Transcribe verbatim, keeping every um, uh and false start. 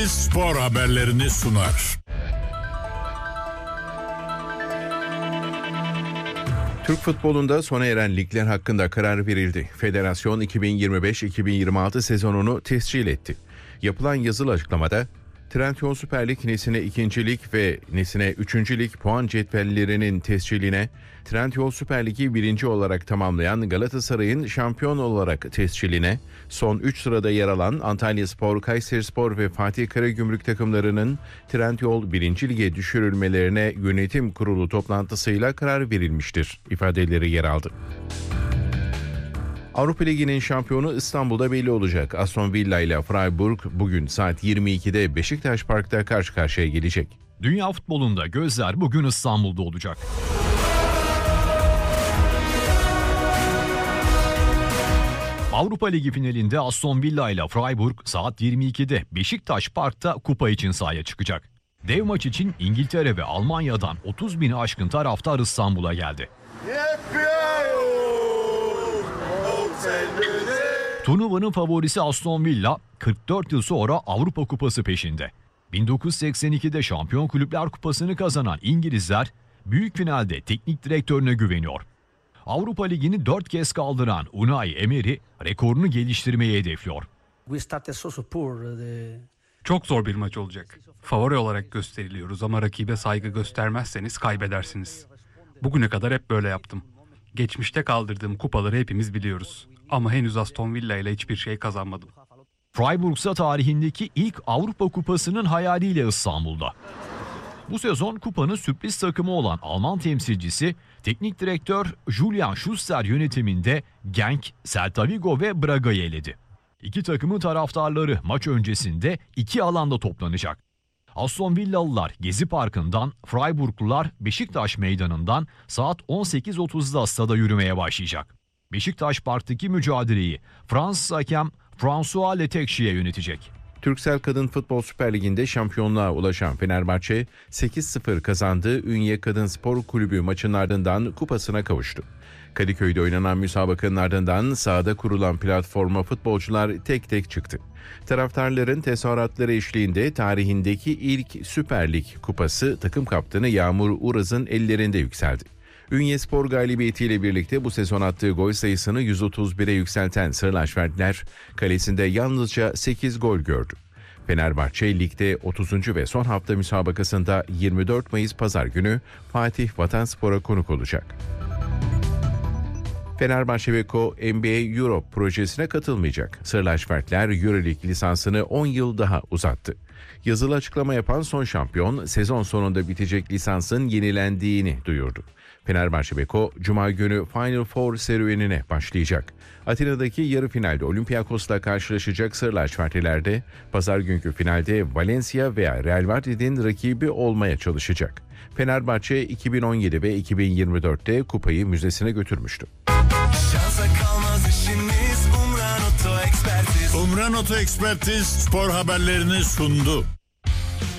Spor haberlerini sunar. Türk futbolunda sona eren ligler hakkında karar verildi. Federasyon iki bin yirmi beş iki bin yirmi altı sezonunu tescil etti. Yapılan yazılı açıklamada Trendyol Süper Lig Nesine ikinci Lig ve Nesine üçüncü Lig puan cetvellerinin tesciline, Trendyol Süper Lig'i birinci olarak tamamlayan Galatasaray'ın şampiyon olarak tesciline, son üç sırada yer alan Antalyaspor, Kayserispor ve Fatih Karagümrük takımlarının Trendyol birinci Lig'e düşürülmelerine yönetim kurulu toplantısıyla karar verilmiştir ifadeleri yer aldı. Avrupa Ligi'nin şampiyonu İstanbul'da belli olacak. Aston Villa ile Freiburg bugün saat yirmi ikide Beşiktaş Park'ta karşı karşıya gelecek. Dünya futbolunda gözler bugün İstanbul'da olacak. Avrupa Ligi finalinde Aston Villa ile Freiburg saat yirmi ikide Beşiktaş Park'ta kupa için sahaya çıkacak. Dev maç için İngiltere ve Almanya'dan otuz bini aşkın taraftar İstanbul'a geldi. Turnuvanın favorisi Aston Villa kırk dört yıl sonra Avrupa Kupası peşinde. bin dokuz yüz seksen ikide Şampiyon Kulüpler Kupası'nı kazanan İngilizler büyük finalde teknik direktörüne güveniyor. Avrupa Ligi'ni dört kez kaldıran Unai Emery rekorunu geliştirmeyi hedefliyor. Çok zor bir maç olacak. Favori olarak gösteriliyoruz ama rakibe saygı göstermezseniz kaybedersiniz. Bugüne kadar hep böyle yaptım. Geçmişte kaldırdığım kupaları hepimiz biliyoruz. Ama henüz Aston Villa ile hiçbir şey kazanmadım. Freiburg ise tarihindeki ilk Avrupa Kupası'nın hayaliyle İstanbul'da. Bu sezon kupanın sürpriz takımı olan Alman temsilcisi teknik direktör Julian Schuster yönetiminde Genk, Celta Vigo ve Braga'yı eledi. İki takımın taraftarları maç öncesinde iki alanda toplanacak. Aston Villalılar Gezi Parkı'ndan, Freiburglular Beşiktaş Meydanı'ndan saat on sekiz otuzda stada yürümeye başlayacak. Beşiktaş Park'taki mücadeleyi Fransız hakem François Letexier yönetecek. Türksel Kadın Futbol Süper Ligi'nde şampiyonluğa ulaşan Fenerbahçe sekiz sıfır kazandığı Ünye Kadın Spor Kulübü maçının ardından kupasına kavuştu. Kadıköy'de oynanan müsabakanın ardından sahada kurulan platforma futbolcular tek tek çıktı. Taraftarların tezahüratları eşliğinde tarihindeki ilk Süper Lig kupası takım kaptanı Yağmur Uraz'ın ellerinde yükseldi. Ünye-Spor galibiyetiyle birlikte bu sezon attığı gol sayısını yüz otuz bire yükselten Sarılaçvertliler kalesinde yalnızca sekiz gol gördü. Fenerbahçe ligde otuzuncu ve son hafta müsabakasında yirmi dört Mayıs Pazar günü Fatih Vatanspor'a konuk olacak. Fenerbahçe Beko N B A Europe projesine katılmayacak. Sarılaçvertliler Euroleague lisansını on yıl daha uzattı. Yazılı açıklama yapan son şampiyon sezon sonunda bitecek lisansın yenilendiğini duyurdu. Fenerbahçe Beko Cuma günü Final Four serüvenine başlayacak. Atina'daki yarı finalde Olympiakos'la karşılaşacak Sarılaçvertliler pazar günkü finalde Valencia veya Real Madrid'in rakibi olmaya çalışacak. Fenerbahçe iki bin on yedi ve iki bin yirmi dörtte kupayı müzesine götürmüştü. Umran Oto Ekspertiz spor haberlerini sundu.